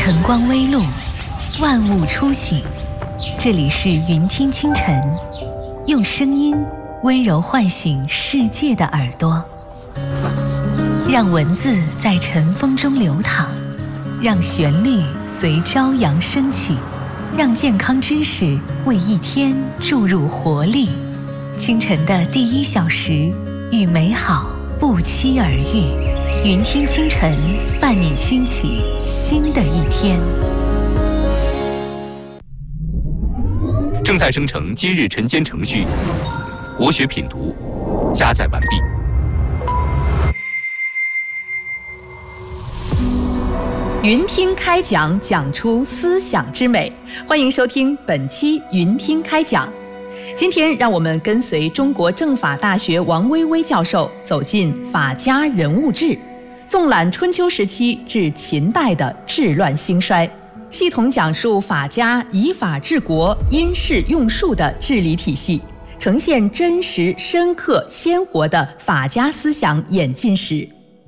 晨光微露，万物初醒。这里是云听清晨，用声音温柔唤醒世界的耳朵，让文字在晨风中流淌，让旋律随朝阳升起，让健康知识为一天注入活力。清晨的第1小时，与美好不期而遇。云听清晨，伴你轻启新的一天。 正在生成今日晨间程序，国学品读，加载完毕。 云听开讲，讲出思想之美。欢迎收听本期云听开讲。今天让我们跟随中国政法大学王薇薇教授走进法家人物志，纵览春秋时期至秦代的治乱兴衰，系统讲述法家以法治国、因势用术的治理体系，呈现真实、深刻、鲜活的法家思想演进史。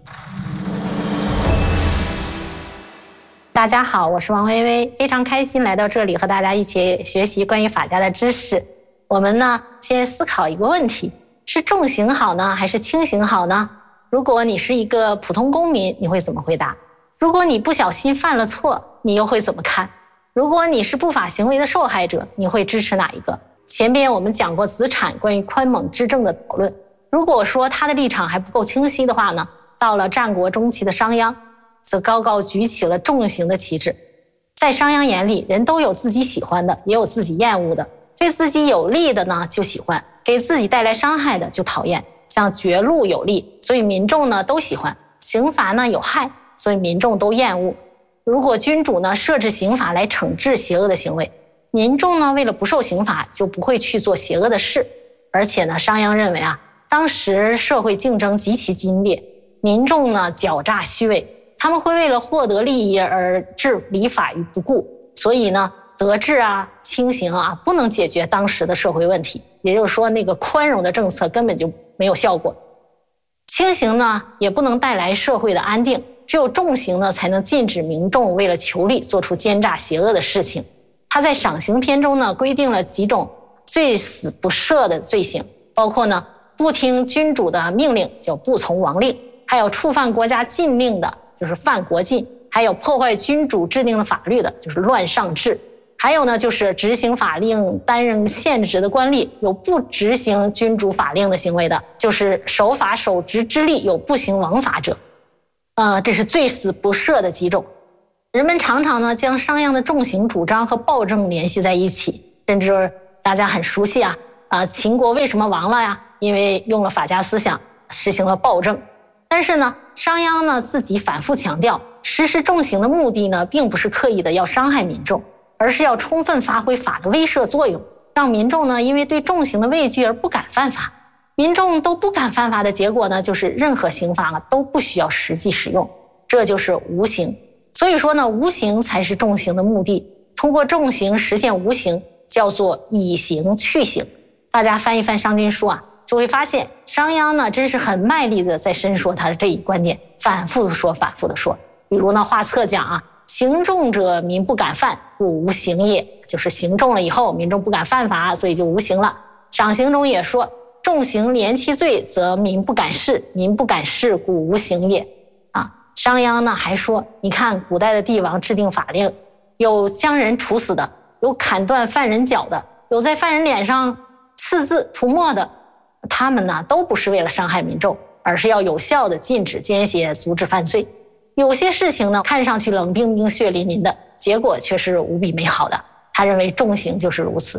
大家好，我是王薇薇，非常开心来到这里和大家一起学习关于法家的知识。我们呢，先思考一个问题：是重刑好呢，还是轻刑好呢？如果你是一个普通公民，你会怎么回答？如果你不小心犯了错，你又会怎么看？如果你是不法行为的受害者，你会支持哪一个？前边我们讲过子产关于宽猛之政的讨论，如果说他的立场还不够清晰的话呢，到了战国中期的商鞅，则高高举起了重刑的旗帜。在商鞅眼里，人都有自己喜欢的，也有自己厌恶的，对自己有利的呢就喜欢，给自己带来伤害的就讨厌。像绝路有利，所以民众呢都喜欢；刑罚呢有害，所以民众都厌恶。如果君主呢设置刑法来惩治邪恶的行为，民众呢为了不受刑罚，就不会去做邪恶的事。而且呢，商鞅认为当时社会竞争极其激烈，民众呢狡诈虚伪，他们会为了获得利益而置礼法于不顾，所以呢，德治轻刑不能解决当时的社会问题。也就是说，那个宽容的政策根本就没有效果。轻刑呢也不能带来社会的安定，只有重刑呢才能禁止民众为了求利做出奸诈邪恶的事情。他在赏刑篇中呢规定了几种最死不赦的罪行，包括呢不听君主的命令，叫不从王令，还有触犯国家禁令的，就是犯国禁，还有破坏君主制定的法律的，就是乱上制。还有呢，就是执行法令担任现职的官吏有不执行君主法令的行为的，就是守法守职之吏有不行王法者。这是最死不赦的几种。人们常常呢将商鞅的重刑主张和暴政联系在一起，甚至大家很熟悉秦国为什么亡了呀？因为用了法家思想，实行了暴政。但是呢，商鞅呢自己反复强调，实施重刑的目的呢，并不是刻意的要伤害民众，而是要充分发挥法的威慑作用，让民众呢因为对重刑的畏惧而不敢犯法。民众都不敢犯法的结果呢，就是任何刑罚都不需要实际使用，这就是无刑。所以说呢，无刑才是重刑的目的。通过重刑实现无刑，叫做以刑去刑。大家翻一翻商君书就会发现商鞅呢真是很卖力的在申说他的这一观点，反复的说，反复的说。比如呢，画策讲刑重者民不敢犯，故无刑也，就是刑重了以后民众不敢犯法，所以就无刑了。赏刑中也说，重刑连其罪，则民不敢事，民不敢事，故无刑也。商鞅呢还说，你看古代的帝王制定法令，有将人处死的，有砍断犯人脚的，有在犯人脸上刺字涂墨的，他们呢都不是为了伤害民众，而是要有效的禁止奸邪，阻止犯罪。有些事情呢看上去冷冰冰血淋淋的，结果却是无比美好的。他认为重刑就是如此。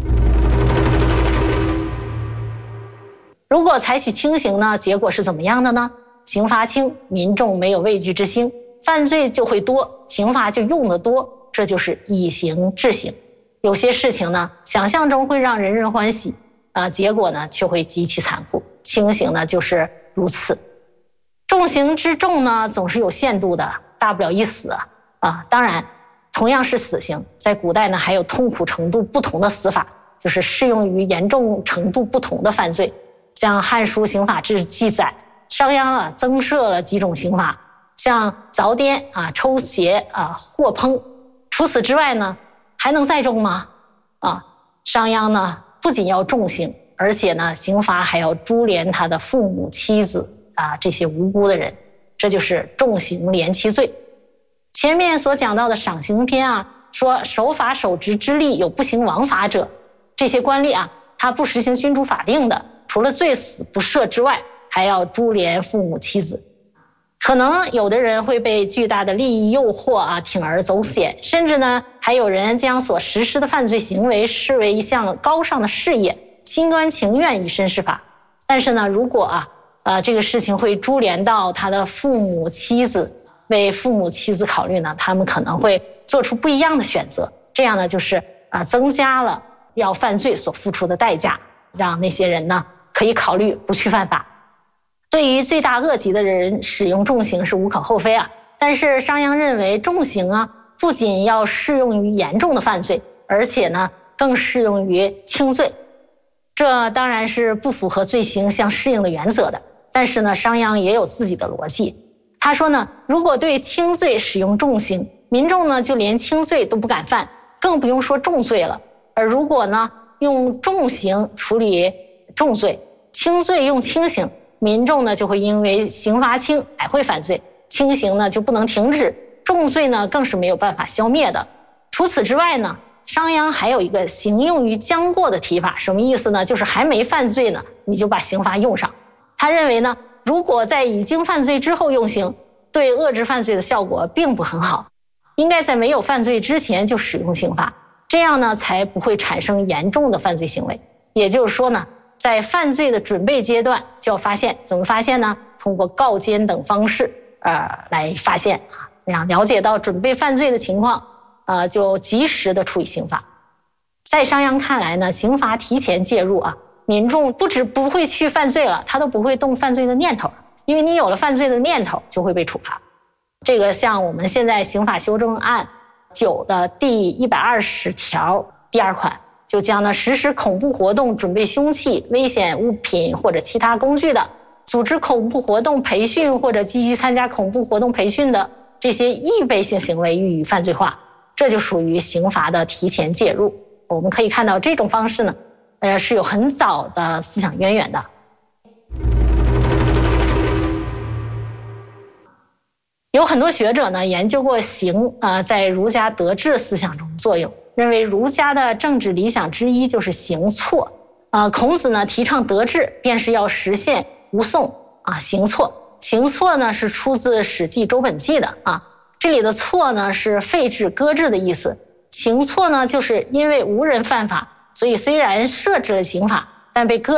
如果采取轻刑呢，结果是怎么样的呢？刑罚轻，民众没有畏惧之心，犯罪就会多，刑罚就用得多，这就是以刑治刑。有些事情呢想象中会让人人欢喜结果呢却会极其残酷。轻刑呢就是如此。重刑之重呢总是有限度的，大不了一死当然同样是死刑，在古代呢还有痛苦程度不同的死法，就是适用于严重程度不同的犯罪。像《汉书刑法志》记载，商鞅增设了几种刑罚， 像凿颠啊、抽鞋啊、获烹。除此之外呢，还能再重吗？商鞅呢不仅要重刑，而且呢刑罚还要株连他的父母、妻子啊这些无辜的人，这就是重刑连妻罪。前面所讲到的赏刑篇啊，说守法守职之吏有不行王法者，这些官吏啊，他不实行君主法定的，除了罪死不赦之外，还要株连父母妻子。可能有的人会被巨大的利益诱惑啊，铤而走险，甚至呢还有人将所实施的犯罪行为视为一项高尚的事业，心甘情愿以身试法。但是呢，如果这个事情会株连到他的父母妻子，为父母妻子考虑呢，他们可能会做出不一样的选择，这样呢就是增加了要犯罪所付出的代价，让那些人呢可以考虑不去犯法。对于罪大恶极的人使用重刑是无可厚非啊，但是商鞅认为重刑啊不仅要适用于严重的犯罪，而且呢更适用于轻罪。这当然是不符合罪行相适应的原则的，但是呢商鞅也有自己的逻辑。他说呢，如果对轻罪使用重刑，民众呢就连轻罪都不敢犯，更不用说重罪了。而如果呢用重刑处理重罪，轻罪用轻刑，民众呢就会因为刑罚轻还会犯罪，轻刑呢就不能停止，重罪呢更是没有办法消灭的。除此之外呢，商鞅还有一个刑用于将过的提法，什么意思呢？就是还没犯罪呢，你就把刑罚用上。他认为呢，如果在已经犯罪之后用刑，对遏制犯罪的效果并不很好，应该在没有犯罪之前就使用刑罚，这样呢才不会产生严重的犯罪行为。也就是说呢，在犯罪的准备阶段就要发现，怎么发现呢？通过告监等方式来发现啊，那样了解到准备犯罪的情况，就及时的处以刑罚。在商鞅看来呢，刑罚提前介入啊，民众不止不会去犯罪了，他都不会动犯罪的念头了，因为你有了犯罪的念头就会被处罚。这个像我们现在刑法修正案9的第120条第2款就将呢实施恐怖活动、准备凶器、危险物品或者其他工具的，组织恐怖活动培训或者积极参加恐怖活动培训的这些预备性行为予以犯罪化，这就属于刑罚的提前介入。我们可以看到这种方式呢是有很早的思想渊源的。有很多学者呢研究过刑在儒家德治思想中的作用，认为儒家的政治理想之一就是行错。孔子呢提倡德治，便是要实现无讼行错。行错呢是出自《史记·周本纪》的这里的错呢是废制、搁置的意思。行错呢就是因为无人犯法，所以虽然设置了刑法，但被搁